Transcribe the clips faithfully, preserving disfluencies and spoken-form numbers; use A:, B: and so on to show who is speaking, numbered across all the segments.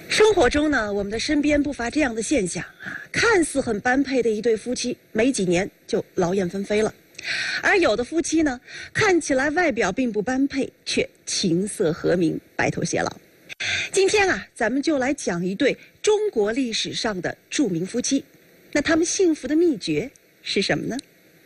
A: 生活中呢，我们的身边不乏这样的现象啊，看似很般配的一对夫妻，没几年就劳燕分飞了；而有的夫妻呢，看起来外表并不般配，却琴瑟和鸣，白头偕老。今天啊，咱们就来讲一对中国历史上的著名夫妻，那他们幸福的秘诀是什么呢？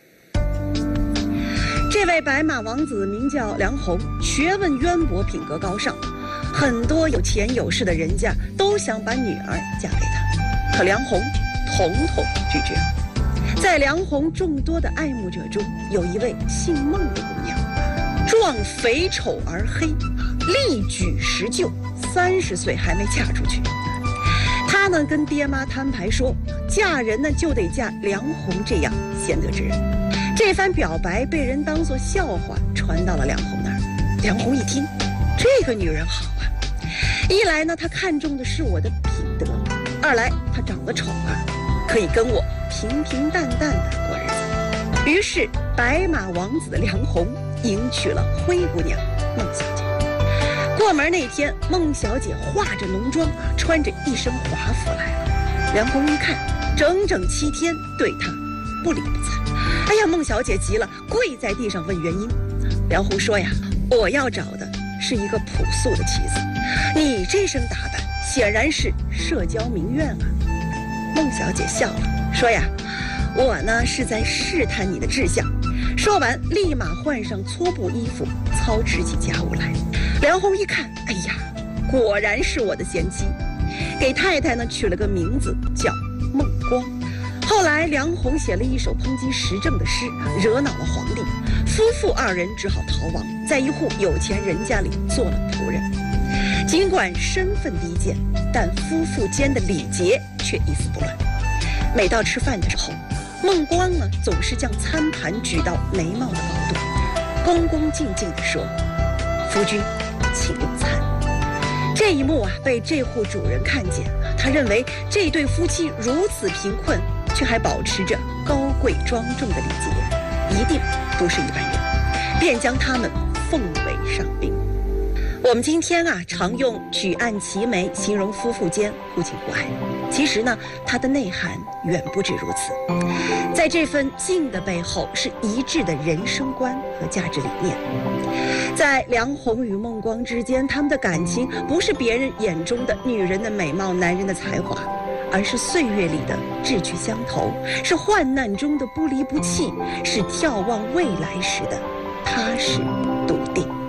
A: 这位白马王子名叫梁鸿，学问渊博，品格高尚，很多有钱有势的人家都想把女儿嫁给他，可梁鸿统统拒绝。在梁鸿众多的爱慕者中，有一位姓孟的姑娘，壮肥丑而黑，力举石臼，三十岁还没嫁出去。她呢跟爹妈摊牌说，嫁人呢就得嫁梁鸿这样贤德之人。这番表白被人当作笑话传到了梁鸿那儿。梁鸿一听，这个女人好啊，一来呢她看重的是我的品德，二来她长得丑啊，可以跟我平平淡淡的过日子。于是白马王子的梁鸿迎娶了灰姑娘孟小姐。过门那天，孟小姐化着浓妆啊，穿着一身华服来了。梁鸿一看，整整七天对她不理不睬。哎呀，孟小姐急了，跪在地上问原因。梁鸿说呀，我要找的是一个朴素的妻子，你这身打扮显然是社交名媛啊。孟小姐笑了，说呀，我呢是在试探你的志向。说完，立马换上搓布衣服，操持起家务来。梁鸿一看，哎呀，果然是我的贤妻，给太太呢取了个名字叫孟光。后来梁鸿写了一首抨击时政的诗，惹恼了皇帝，夫妇二人只好逃亡，在一户有钱人家里做了仆人。尽管身份低贱，但夫妇间的礼节却一丝不乱。每到吃饭的时候，孟光呢总是将餐盘举到眉毛的高度，恭恭敬敬地说，夫君请用餐。这一幕啊被这户主人看见，他认为这对夫妻如此贫困，却还保持着高贵庄重的礼节，一定不是一般人，便将他们奉为上宾。我们今天啊常用举案齐眉形容夫妇间互敬互爱，其实呢它的内涵远不止如此。在这份敬的背后，是一致的人生观和价值理念。在梁鸿与孟光之间，他们的感情不是别人眼中的女人的美貌，男人的才华，而是岁月里的志趣相投，是患难中的不离不弃，是眺望未来时的踏实笃定。